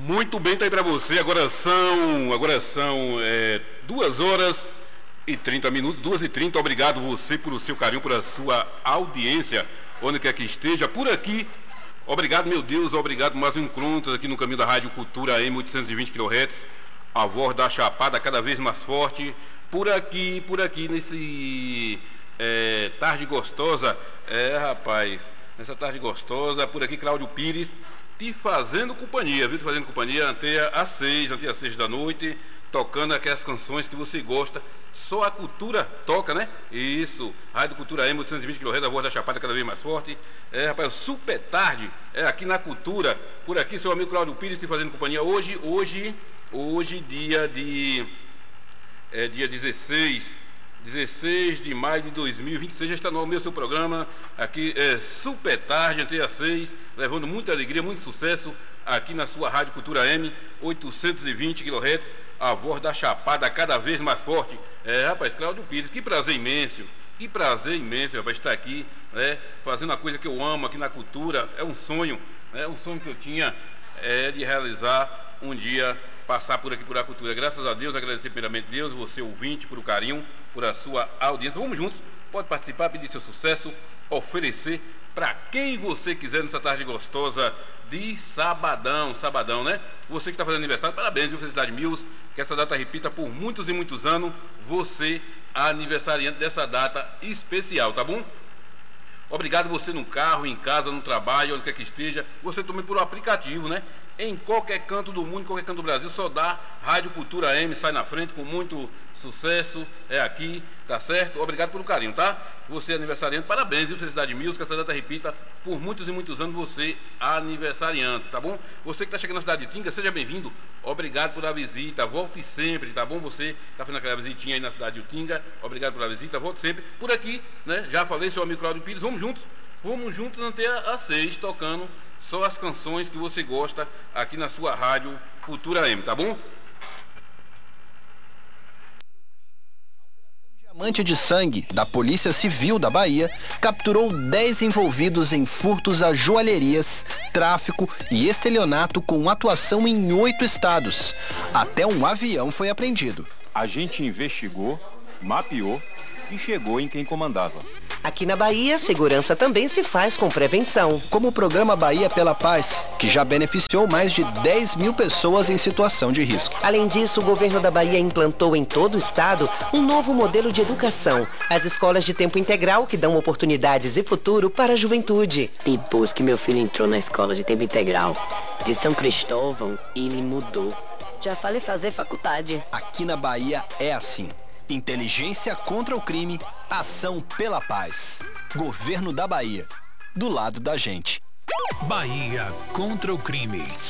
Muito bem, tá aí pra você. Agora são 2h30, 2h30. Obrigado você por o seu carinho, por a sua audiência, onde quer que esteja, por aqui. Obrigado, meu Deus, obrigado. Mais um encontro aqui no caminho da Rádio Cultura M 820 kHz. A voz da Chapada cada vez mais forte. Por aqui, nesse tarde gostosa. Rapaz, nessa tarde gostosa, por aqui, Cláudio Pires, te fazendo companhia, viu? Te fazendo companhia até às 6 da noite, tocando aquelas canções que você gosta. Só a cultura toca, né? Isso, Rádio Cultura M 820 kHz, a voz da Chapada cada vez mais forte. Rapaz, super tarde, aqui na Cultura. Por aqui, seu amigo Cláudio Pires, te fazendo companhia. Hoje, dia 16 de maio de 2026, já está no meu seu programa, aqui super tarde, até às 6, levando muita alegria, muito sucesso, aqui na sua Rádio Cultura M, 820 kHz, a voz da Chapada cada vez mais forte. Rapaz, Cláudio Pires, que prazer imenso, rapaz, estar aqui, fazendo a coisa que eu amo aqui na Cultura. É um sonho que eu tinha de realizar um dia, passar por aqui por a Cultura. Graças a Deus, agradecer primeiramente a Deus, você ouvinte, por o carinho, por a sua audiência. Vamos juntos, pode participar, pedir seu sucesso, oferecer para quem você quiser nessa tarde gostosa de sabadão, né? Você que está fazendo aniversário, parabéns, viu? Felicidade mil, que essa data repita por muitos e muitos anos, você aniversariante dessa data especial, tá bom? Obrigado você no carro, em casa, no trabalho, onde quer que esteja, você também por aplicativo, né? Em qualquer canto do mundo, em qualquer canto do Brasil, só dá Rádio Cultura M, sai na frente com muito sucesso, aqui, tá certo? Obrigado pelo carinho, tá? Você aniversariante, parabéns, viu? Felicidade mil, que essa data repita por muitos e muitos anos, você aniversariante, tá bom? Você que está chegando na cidade de Tinga, seja bem-vindo, obrigado pela visita, volte sempre, tá bom? Você está fazendo aquela visitinha aí na cidade de Tinga, obrigado pela visita, volte sempre. Por aqui, né? Já falei, seu amigo Cláudio Pires, vamos juntos até às 6, tocando só as canções que você gosta aqui na sua Rádio Cultura M, tá bom? Diamante de Sangue, da Polícia Civil da Bahia, capturou 10 envolvidos em furtos a joalherias, tráfico e estelionato com atuação em 8 estados. Até um avião foi apreendido. A gente investigou, mapeou e chegou em quem comandava. Aqui na Bahia, segurança também se faz com prevenção. Como o programa Bahia pela Paz, que já beneficiou mais de 10 mil pessoas em situação de risco. Além disso, o governo da Bahia implantou em todo o estado um novo modelo de educação. As escolas de tempo integral que dão oportunidades e futuro para a juventude. Depois que meu filho entrou na escola de tempo integral de São Cristóvão, ele mudou. Já falei fazer faculdade. Aqui na Bahia é assim. Inteligência contra o crime, ação pela paz. Governo da Bahia, do lado da gente. Bahia contra o crime.